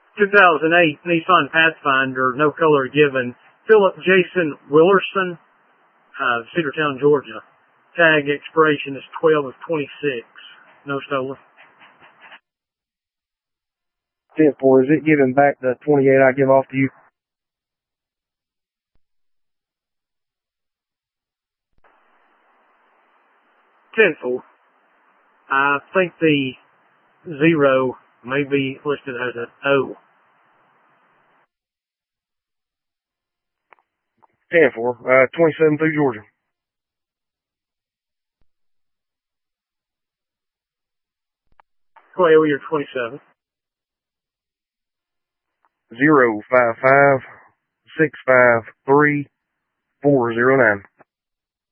2008 Nissan Pathfinder, no color given. Philip Jason Willerson, Cedartown, Georgia. Tag expiration is 12 of 26. No stolen. 10-4, is it giving back the 28 I give off to you? I think the 0 may be listed as an O. 10-4, 27 through Georgia. Quail, you're 27. 055 653 409.